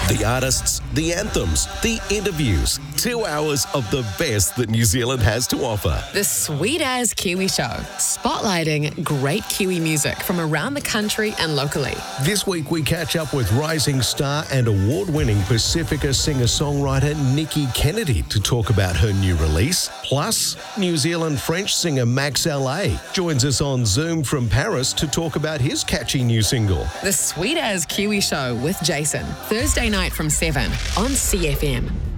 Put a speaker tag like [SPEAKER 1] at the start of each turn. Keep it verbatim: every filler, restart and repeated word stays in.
[SPEAKER 1] The artists, the anthems, the interviews. Two hours of the best that New Zealand has to offer.
[SPEAKER 2] The Sweet As Kiwi Show, spotlighting great Kiwi music from around the country and locally.
[SPEAKER 1] This week we catch up with rising star and award-winning Pacifica singer-songwriter Nikki Kennedy to talk about her new release. Plus, New Zealand French singer Max L A joins us on Zoom from Paris to talk about his catchy new single.
[SPEAKER 2] The Sweet As Kiwi Show with Jason, Thursday night from seven on C F M.